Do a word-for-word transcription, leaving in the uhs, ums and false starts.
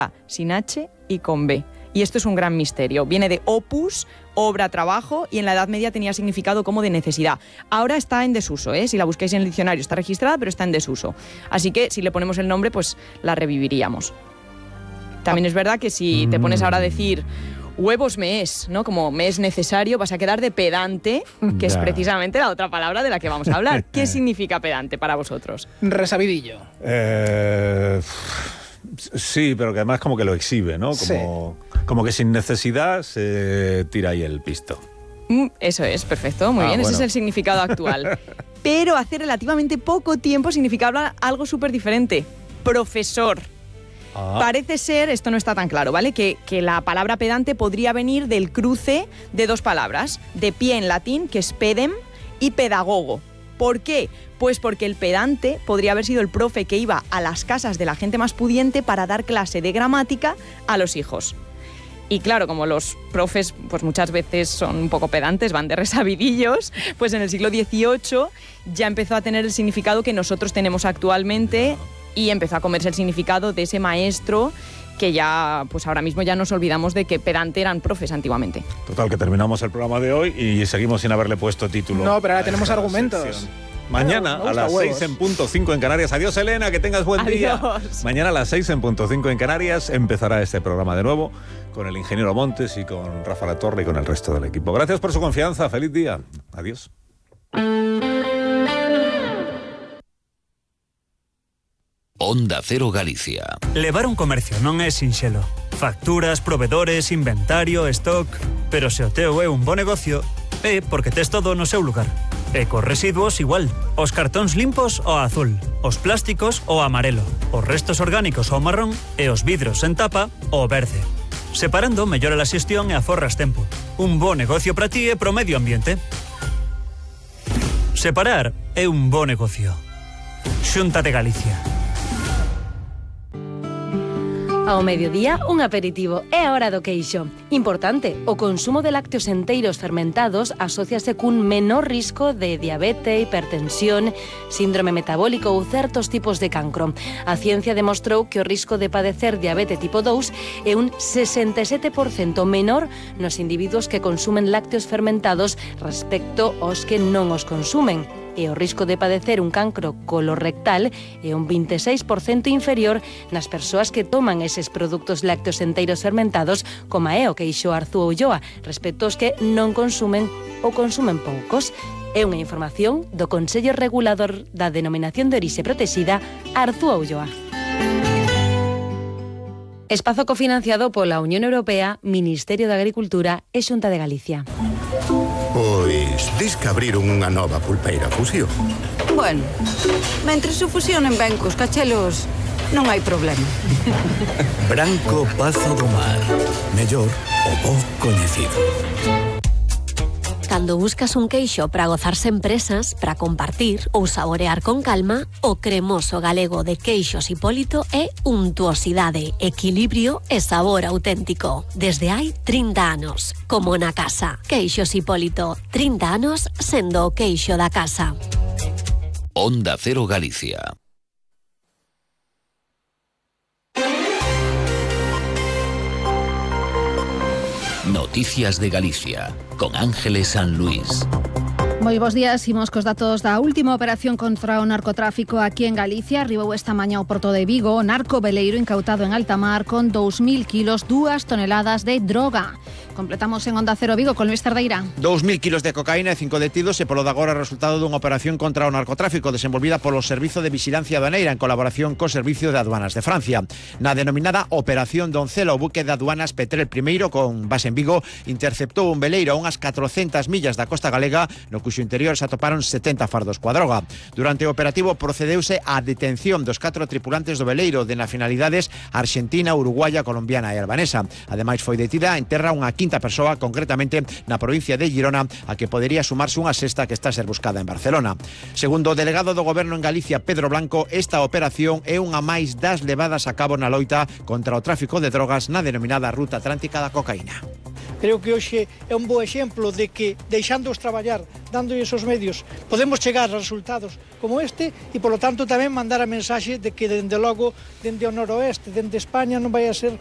sin H y con B. Y esto es un gran misterio. Viene de opus, obra, trabajo, y en la Edad Media tenía significado como de necesidad. Ahora está en desuso, ¿eh? Si la buscáis en el diccionario está registrada, pero está en desuso. Así que si le ponemos el nombre, pues la reviviríamos. También es verdad que si te pones ahora a decir huevos me es, ¿no? Como me es necesario, vas a quedar de pedante, que ya. Es precisamente la otra palabra de la que vamos a hablar. ¿Qué significa pedante para vosotros? Resabidillo. Eh... Sí, pero que además como que lo exhibe, ¿no? Como, sí. como que sin necesidad se tira ahí el pisto. Mm, eso es, perfecto, muy ah, bien, bueno. Ese es el significado actual. Pero hace relativamente poco tiempo significaba algo súper diferente. Profesor. Ah. Parece ser, esto no está tan claro, ¿vale? Que, que la palabra pedante podría venir del cruce de dos palabras. De pie en latín, que es pedem, y pedagogo. ¿Por qué? Pues porque el pedante podría haber sido el profe que iba a las casas de la gente más pudiente para dar clase de gramática a los hijos. Y claro, como los profes pues muchas veces son un poco pedantes, van de resabidillos, pues en el siglo dieciocho ya empezó a tener el significado que nosotros tenemos actualmente y empezó a comerse el significado de ese maestro que ya, pues ahora mismo ya nos olvidamos de que pedante eran profes antiguamente. Total, que terminamos el programa de hoy y seguimos sin haberle puesto título. No, pero ahora tenemos argumentos. Sección. Mañana a las seis en punto cinco en Canarias. Adiós, Elena, que tengas buen Adiós. día. Mañana a las seis en punto cinco en Canarias empezará este programa de nuevo con el ingeniero Montes y con Rafa La Torre y con el resto del equipo. Gracias por su confianza. Feliz día. Adiós. Onda Cero Galicia. Levar un comercio non é sinxelo. Facturas, proveedores, inventario, stock... Pero se o teu é un bo negocio, é porque tes todo no seu lugar. E cos residuos igual. Os cartóns limpos ao azul, os plásticos ao amarelo, os restos orgánicos ao marrón e os vidros en tapa ao verde. Separando mellora a xestión e aforras tempo. Un bo negocio para ti e pro medio ambiente. Separar é un bo negocio. Xunta de Galicia. Ao mediodía, un aperitivo. É a hora do queixo. Importante, o consumo de lácteos enteiros fermentados asóciase cun menor risco de diabetes, hipertensión, síndrome metabólico ou certos tipos de cancro. A ciencia demostrou que o risco de padecer diabetes tipo dous é un sesenta e sete por cento menor nos individuos que consumen lácteos fermentados respecto aos que non os consumen. E o risco de padecer un cancro colorectal é un vinte e seis por cento inferior nas persoas que toman eses produtos lácteos enteiros fermentados, como é o queixo Arzúa Ulloa, respecto aos que non consumen ou consumen poucos. É unha información do Consello Regulador da Denominación de Orixe Protexida, Arzúa Ulloa. Espazo cofinanciado pola Unión Europea, Ministerio de Agricultura e Xunta de Galicia. Pois, dis que abriron unha nova pulpeira Fusión. Bueno, mentres o fusionen ben cos cachelos, non hai problema. Branco Pazo do Mar. Mellor o bo coñecido. Cando buscas un queixo para gozar sen presas, para compartir ou saborear con calma, o cremoso galego de Queixos Hipólito é untuosidade, equilibrio e sabor auténtico. Desde hai trinta anos, como na casa. Queixos Hipólito, trinta anos sendo o queixo da casa. Onda Cero Galicia. Noticias de Galicia, con Ángeles San Luis. Moi bos días, imos cos datos da última operación contra o narcotráfico aquí en Galicia. Arribou esta mañá o porto de Vigo, o narco veleiro incautado en alta mar con dous mil kilos, dúas toneladas de droga. Completamos en Onda Cero Vigo con Luis Terdeira. dous mil kilos de cocaína e cinco detidos e polo de agora resultado dunha operación contra o narcotráfico desenvolvida polo Servizo de Vigilancia Aduaneira en colaboración co Servicio de Aduanas de Francia. Na denominada Operación Doncela, o buque de aduanas Petrel I, con base en Vigo, interceptou un veleiro a unhas catrocentas millas da costa galega, no cuxo interior se atoparon setenta fardos coa droga. Durante o operativo procedeuse á detención dos catro tripulantes do veleiro de nacionalidades arxentina, uruguaya, colombiana e albanesa. Ademais foi detida en terra unha quinta persoa, concretamente na provincia de Girona, a que podería sumarse unha sexta que está a ser buscada en Barcelona. Segundo o delegado do Goberno en Galicia, Pedro Blanco, esta operación é unha máis das levadas a cabo na loita contra o tráfico de drogas na denominada Ruta Atlántica da Cocaína. Creo que hoxe é un bo exemplo de que, deixándoos traballar, dando esos medios, podemos chegar a resultados como este e, polo tanto, tamén mandar a mensaxe de que, dende logo, dende o noroeste, dende España, non vai a ser